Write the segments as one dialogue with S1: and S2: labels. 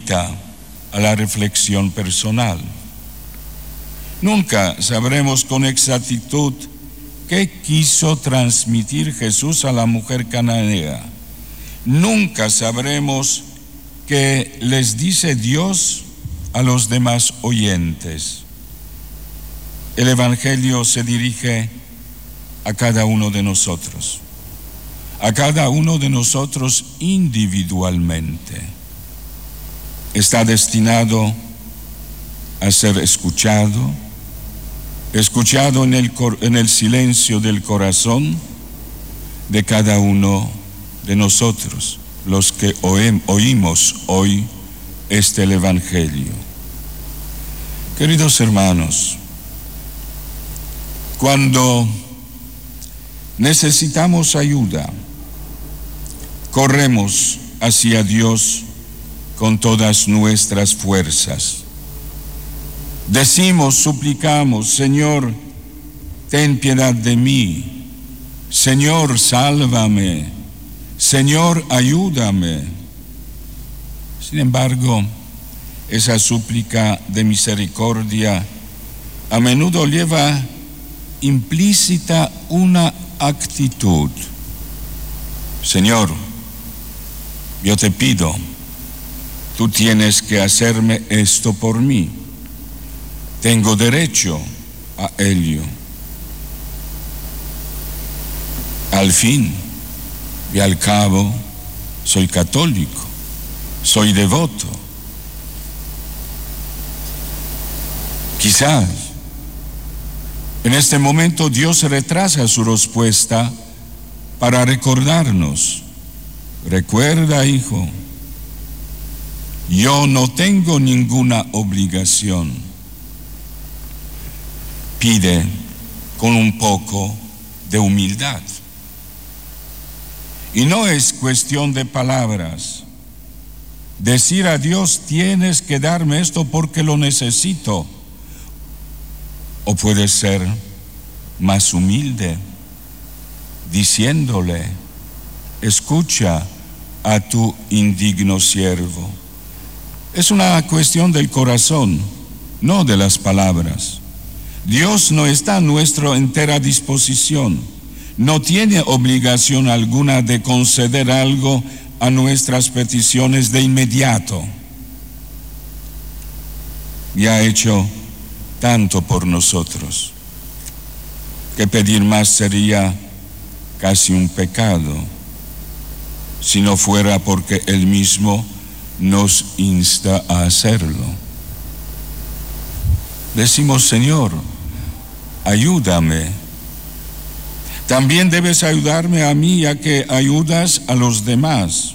S1: invita a la reflexión personal. Nunca sabremos con exactitud qué quiso transmitir Jesús a la mujer cananea. Nunca sabremos qué les dice Dios a los demás oyentes. El Evangelio se dirige a cada uno de nosotros individualmente. Está destinado a ser escuchado en el silencio del corazón de cada uno de nosotros, los que oímos hoy este Evangelio. Queridos hermanos, cuando necesitamos ayuda, corremos hacia Dios con todas nuestras fuerzas. Decimos, suplicamos: Señor, ten piedad de mí. Señor, sálvame. Señor, ayúdame. Sin embargo, esa súplica de misericordia a menudo lleva implícita una actitud. Señor, yo te pido, tú tienes que hacerme esto por mí. Tengo derecho a ello. Al fin y al cabo, soy católico, soy devoto. Quizás en este momento Dios retrasa su respuesta para recordarnos: recuerda, hijo, yo no tengo ninguna obligación. Pide con un poco de humildad. Y no es cuestión de palabras. Decir a Dios: tienes que darme esto porque lo necesito. O puede ser más humilde, diciéndole: escucha a tu indigno siervo. Es una cuestión del corazón, no de las palabras. Dios no está a nuestra entera disposición, no tiene obligación alguna de conceder algo a nuestras peticiones de inmediato. Y ha hecho tanto por nosotros que pedir más sería casi un pecado, si no fuera porque Él mismo nos insta a hacerlo. Decimos: Señor, ayúdame. También debes ayudarme a mí, ya que ayudas a los demás.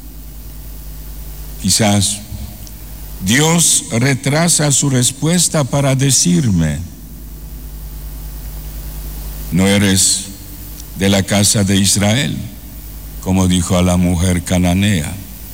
S1: Quizás Dios retrasa su respuesta para decirme: no eres de la casa de Israel, como dijo a la mujer cananea.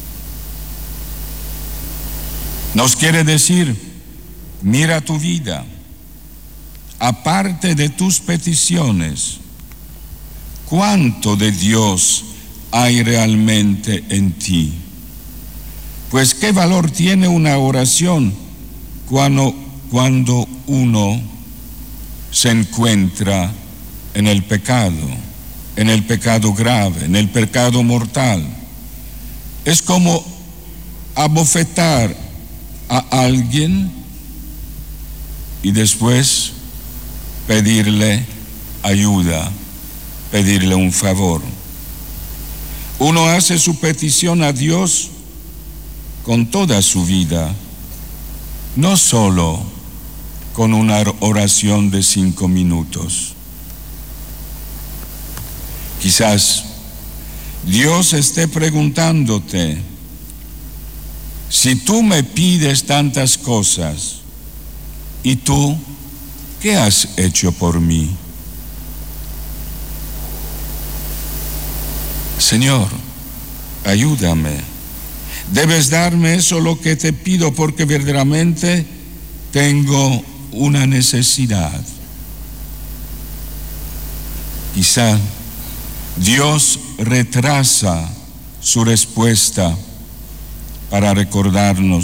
S1: Nos quiere decir: mira tu vida, aparte de tus peticiones, ¿cuánto de Dios hay realmente en ti? Pues qué valor tiene una oración cuando uno se encuentra en el pecado grave, en el pecado mortal. Es como abofetar a alguien y después pedirle ayuda, pedirle un favor. Uno hace su petición a Dios con toda su vida, no solo con una oración de 5 minutos. Quizás Dios esté preguntándote: si tú me pides tantas cosas, ¿y tú qué has hecho por mí? Señor, ayúdame. Debes darme eso lo que te pido, porque verdaderamente tengo una necesidad. Quizá Dios retrasa su respuesta para recordarnos